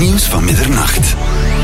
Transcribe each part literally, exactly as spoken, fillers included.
nieuws van middernacht.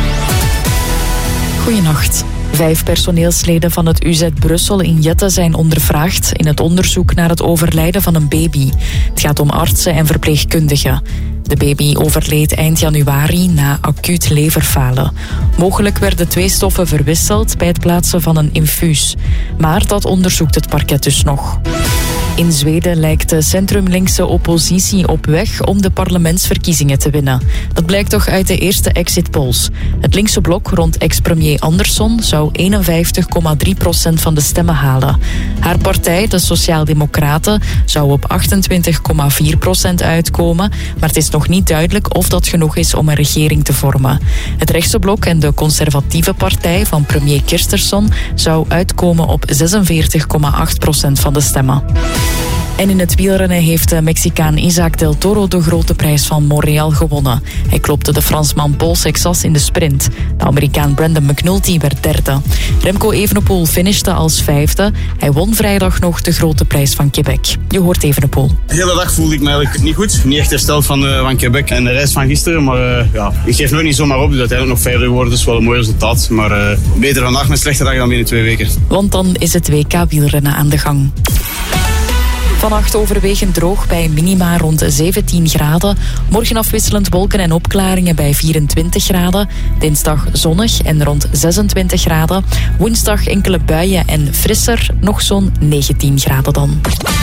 Goedenacht. Vijf personeelsleden van het U Z Brussel in Jette zijn ondervraagd in het onderzoek naar het overlijden van een baby. Het gaat om artsen en verpleegkundigen. De baby overleed eind januari na acuut leverfalen. Mogelijk werden twee stoffen verwisseld bij het plaatsen van een infuus. Maar dat onderzoekt het parket dus nog. In Zweden lijkt de centrumlinkse oppositie op weg om de parlementsverkiezingen te winnen. Dat blijkt toch uit de eerste exit polls. Het linkse blok rond ex-premier Andersson zou eenenvijftig komma drie procent van de stemmen halen. Haar partij, de Sociaaldemocraten, zou op achtentwintig komma vier procent uitkomen, maar het is nog niet duidelijk of dat genoeg is om een regering te vormen. Het rechtse blok en de conservatieve partij van premier Kristersson zou uitkomen op zesenveertig komma acht procent van de stemmen. En in het wielrennen heeft de Mexicaan Isaac del Toro de grote prijs van Montreal gewonnen. Hij klopte de Fransman Paul Sexas in de sprint. De Amerikaan Brandon McNulty werd derde. Remco Evenepoel finishte als vijfde. Hij won vrijdag nog de grote prijs van Quebec. Je hoort Evenepoel. De hele dag voelde ik me eigenlijk niet goed. Niet echt hersteld van, uh, van Quebec en de reis van gisteren. Maar uh, ja, ik geef nooit niet zomaar op. Dus uiteindelijk nog vijfde geworden. Dat is wel een mooi resultaat. Maar uh, beter vandaag met slechte dag dan binnen twee weken. Want dan is het W K wielrennen aan de gang. Vannacht overwegend droog bij minima rond zeventien graden. Morgen afwisselend wolken en opklaringen bij vierentwintig graden. Dinsdag zonnig en rond zesentwintig graden. Woensdag enkele buien en frisser, nog zo'n negentien graden dan.